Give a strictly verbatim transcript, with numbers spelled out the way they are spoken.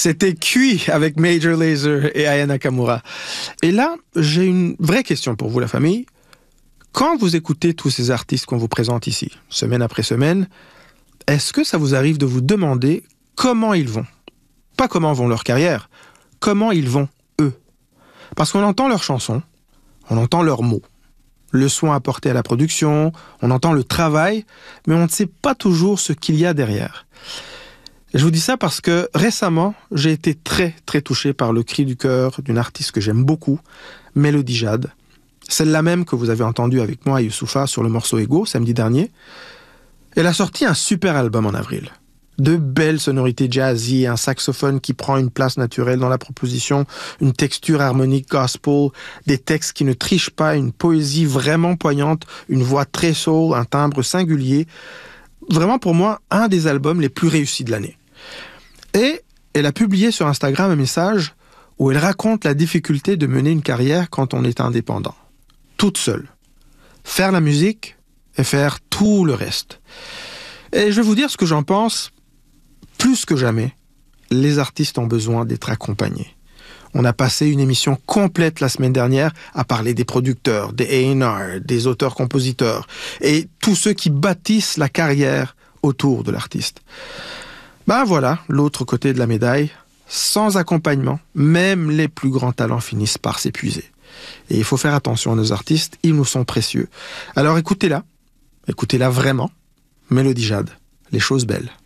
C'était Cuit avec Major Lazer et Aya Nakamura. Et là, j'ai une vraie question pour vous, la famille. Quand vous écoutez tous ces artistes qu'on vous présente ici, semaine après semaine, est-ce que ça vous arrive de vous demander comment ils vont? Pas comment vont leur carrière, comment ils vont eux. Parce qu'on entend leurs chansons, on entend leurs mots, le soin apporté à la production, on entend le travail, mais on ne sait pas toujours ce qu'il y a derrière. Et je vous dis ça parce que récemment, j'ai été très très touché par le cri du cœur d'une artiste que j'aime beaucoup, Mélodie Jade. Celle-là même que vous avez entendue avec moi à Youssoupha sur le morceau Ego, samedi dernier. Elle a sorti un super album en avril. De belles sonorités jazzy, un saxophone qui prend une place naturelle dans la proposition, une texture harmonique gospel, des textes qui ne trichent pas, une poésie vraiment poignante, une voix très soul, un timbre singulier. Vraiment pour moi, un des albums les plus réussis de l'année. Et elle a publié sur Instagram un message où elle raconte la difficulté de mener une carrière quand on est indépendant. Toute seule. Faire la musique et faire tout le reste. Et je vais vous dire ce que j'en pense. Plus que jamais, les artistes ont besoin d'être accompagnés. On a passé une émission complète la semaine dernière à parler des producteurs, des A and R, des auteurs-compositeurs et tous ceux qui bâtissent la carrière autour de l'artiste. Ben voilà, l'autre côté de la médaille. Sans accompagnement, même les plus grands talents finissent par s'épuiser. Et il faut faire attention à nos artistes, ils nous sont précieux. Alors écoutez-la, écoutez-la vraiment. Mélodie Jade, les choses belles.